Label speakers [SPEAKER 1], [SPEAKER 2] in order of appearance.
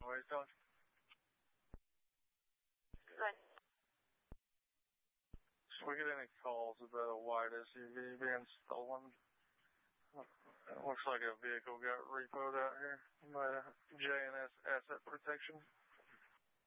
[SPEAKER 1] Where you going?
[SPEAKER 2] Good.
[SPEAKER 1] Should we get any calls about a white SUV being stolen? It looks like a vehicle got repoed out here by J&S Asset Protection.